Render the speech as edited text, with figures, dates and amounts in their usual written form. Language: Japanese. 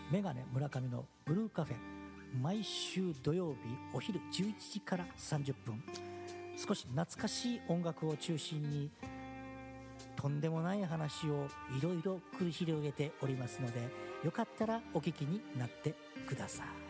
メガネ村上のブルーカフェ、毎週土曜日お昼11時から30分、少し懐かしい音楽を中心にとんでもない話をいろいろ繰り広げておりますので、よかったらお聞きになってください。